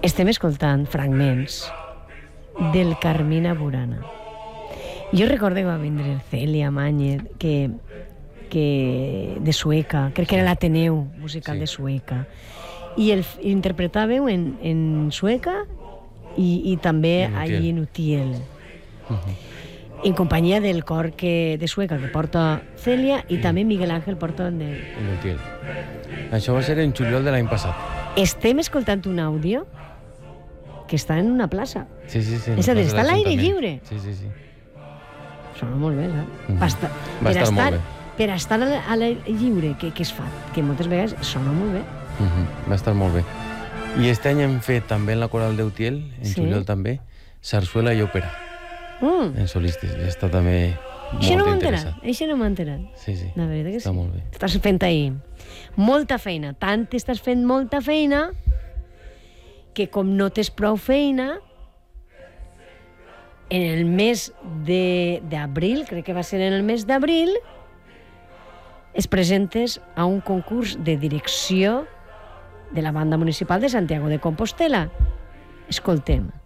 Estem escoltant fragments del Carmina Burana. Jo recordo que va vindre Celia Mañez, que de Sueca, crec que era l'Ateneu musical de Sueca, i interpretàveu en sueca i també allí en Utiel, en companyia del cor de Sueca que porta Celia i també Miguel Ángel porta en Utiel. Això va ser en juliol de l'any passat. Estem escoltant un àudio que està en una plaça. Sí. És a dir, està a l'aire lliure. Sí. Sona molt bé, Va estar molt bé. Per estar a l'aire lliure, que es fa? Que moltes vegades sona molt bé. Va estar molt bé. I aquest any hem fet també en la Coral d'Utiel, en juliol també, sarsuela i òpera. En solistes. I està també molt interessant. Això no m'ha enterat. Sí. La veritat que sí. Està molt bé. Estàs fent ahir molta feina. Tant estàs fent molta feina que com no tens prou feina, en el mes d'abril, crec que va ser en el mes d'abril, es presentes a un concurs de direcció de la Banda Municipal de Santiago de Compostela. Escoltem.